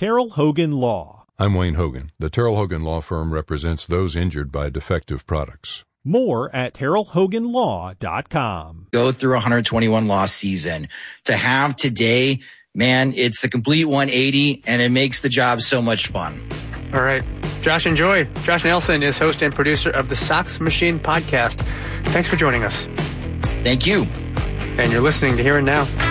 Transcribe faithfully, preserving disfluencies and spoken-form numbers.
Terrell Hogan Law. I'm Wayne Hogan. The Terrell Hogan Law Firm represents those injured by defective products. More at terrell hogan law dot com. Go through a one hundred twenty-one loss season. To have today, man, it's a complete one eighty, and it makes the job so much fun. All right. Josh and Joy. Josh Nelson is host and producer of the Sox Machine podcast. Thanks for joining us. Thank you. And you're listening to Here and Now.